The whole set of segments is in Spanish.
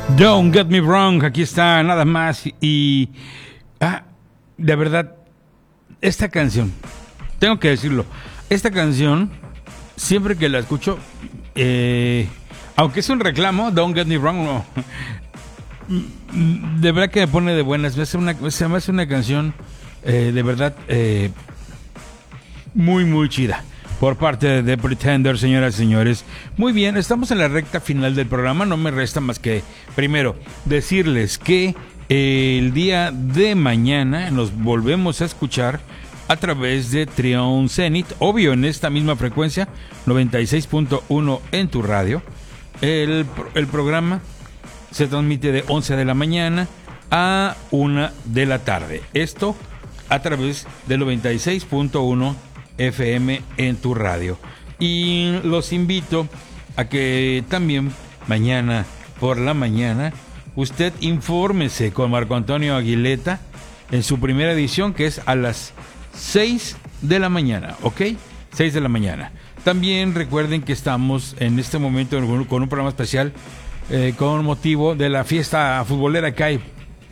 Don't Get Me Wrong, aquí está, nada más. Y, de verdad, esta canción, tengo que decirlo, esta canción, siempre que la escucho, aunque es un reclamo, Don't Get Me Wrong, no, de verdad que me pone de buenas. Se me hace una canción, de verdad, muy, muy chida. Por parte de The Pretender, señoras y señores. Muy bien, estamos en la recta final del programa. No me resta más que, primero, decirles que el día de mañana nos volvemos a escuchar a través de Trion Zenith, obvio en esta misma frecuencia, 96.1 en tu radio. El programa se transmite de 11 de la mañana a 1 de la tarde. Esto a través del 96.1 FM en tu radio. Y los invito a que también mañana por la mañana usted infórmese con Marco Antonio Aguileta en su primera edición, que es a las 6 de la mañana, ¿ok? 6 de la mañana. También recuerden que estamos en este momento con un programa especial con motivo de la fiesta futbolera que hay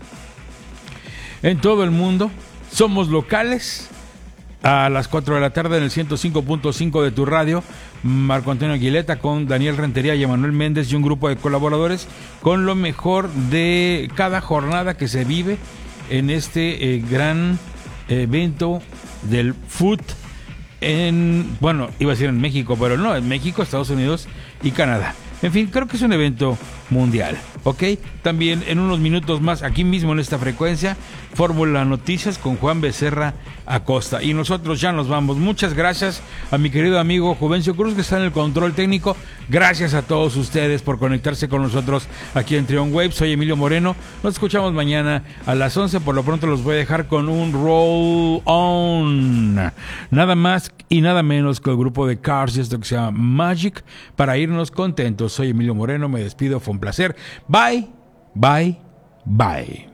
en todo el mundo. Somos locales a las 4 de la tarde en el 105.5 de tu radio. Marco Antonio Aguileta con Daniel Rentería y Emanuel Méndez y un grupo de colaboradores con lo mejor de cada jornada que se vive en este gran evento del foot bueno, iba a decir en México, pero no, en México, Estados Unidos y Canadá. En fin, creo que es un evento mundial, ¿ok? También en unos minutos más, aquí mismo en esta frecuencia, Fórmula Noticias con Juan Becerra Acosta. Y nosotros ya nos vamos. Muchas gracias a mi querido amigo Juvencio Cruz, que está en el control técnico. Gracias a todos ustedes por conectarse con nosotros aquí en Trion Wave. Soy Emilio Moreno. Nos escuchamos mañana a las 11. Por lo pronto los voy a dejar con un Roll On. Nada más y nada menos que el grupo de Cars y esto que se llama Magic, para irnos contentos. Soy Emilio Moreno, me despido, fue un placer. Bye, bye, bye.